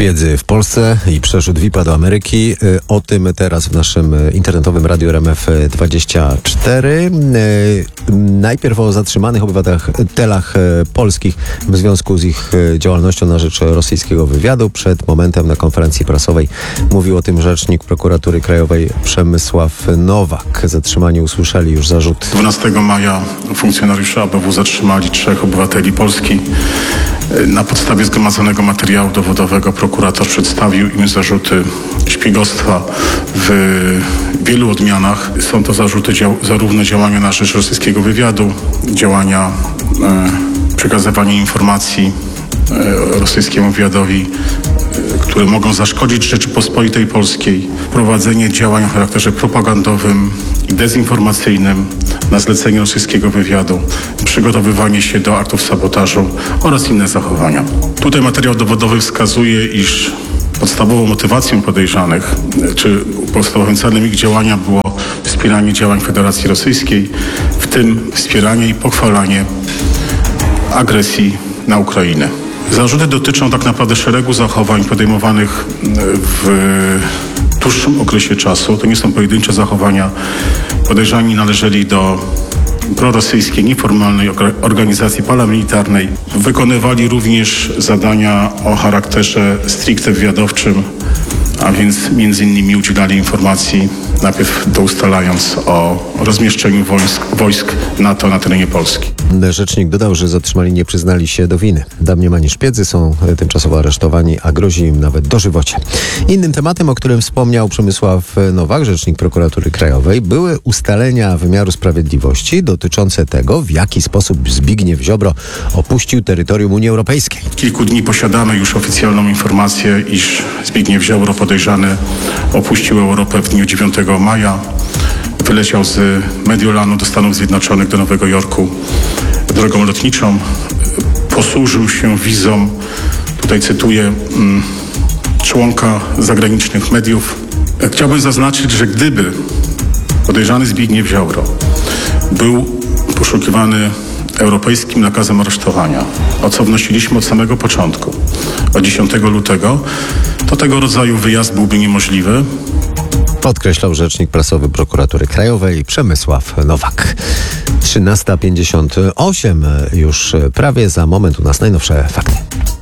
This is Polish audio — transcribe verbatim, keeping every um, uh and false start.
Szpiedzy w Polsce i przeszód V I P-a do Ameryki. O tym teraz w naszym internetowym Radiu R M F dwadzieścia cztery. Najpierw o zatrzymanych obywatelach polskich w związku z ich działalnością na rzecz rosyjskiego wywiadu. Przed momentem na konferencji prasowej mówił o tym rzecznik Prokuratury Krajowej Przemysław Nowak. Zatrzymani usłyszeli już zarzut. dwunastego maja funkcjonariusze A B W zatrzymali trzech obywateli Polski. Na podstawie zgromadzonego materiału dowodowego prokurator przedstawił im zarzuty szpiegostwa w wielu odmianach. Są to zarzuty dział, zarówno działania na rzecz rosyjskiego wywiadu, działania e, przekazywania informacji e, rosyjskiemu wywiadowi, e, które mogą zaszkodzić Rzeczypospolitej Polskiej, prowadzenie działań o charakterze propagandowym i dezinformacyjnym na zlecenie rosyjskiego wywiadu, przygotowywanie się do aktów sabotażu oraz inne zachowania. Tutaj materiał dowodowy wskazuje, iż podstawową motywacją podejrzanych, czy podstawowym celem ich działania było wspieranie działań Federacji Rosyjskiej, w tym wspieranie i pochwalanie agresji na Ukrainę. Zarzuty dotyczą tak naprawdę szeregu zachowań podejmowanych w dłuższym okresie czasu. To nie są pojedyncze zachowania. Podejrzani należeli do prorosyjskiej, nieformalnej organizacji paramilitarnej. Wykonywali również zadania o charakterze stricte wywiadowczym, a więc między innymi udzielali informacji, najpierw to ustalając o rozmieszczeniu wojsk, wojsk NATO na terenie Polski. Rzecznik dodał, że zatrzymani nie przyznali się do winy. Domniemani szpiedzy są tymczasowo aresztowani, a grozi im nawet dożywocie. Innym tematem, o którym wspomniał Przemysław Nowak, rzecznik Prokuratury Krajowej, były ustalenia wymiaru sprawiedliwości dotyczące tego, w jaki sposób Zbigniew Ziobro opuścił terytorium Unii Europejskiej. Kilku dni posiadamy już oficjalną informację, iż Zbigniew Ziobro, podejrzany, opuścił Europę w dniu dziewiątego maja. Wyleciał z Mediolanu do Stanów Zjednoczonych, do Nowego Jorku drogą lotniczą. Posłużył się wizą, tutaj cytuję, członka zagranicznych mediów. Chciałbym zaznaczyć, że gdyby podejrzany Zbigniew Ziobro był poszukiwany europejskim nakazem aresztowania, o co wnosiliśmy od samego początku, od dziesiątego lutego, to tego rodzaju wyjazd byłby niemożliwy. Podkreślał rzecznik prasowy Prokuratury Krajowej Przemysław Nowak. trzynasta pięćdziesiąt osiem już prawie, za moment u nas najnowsze fakty.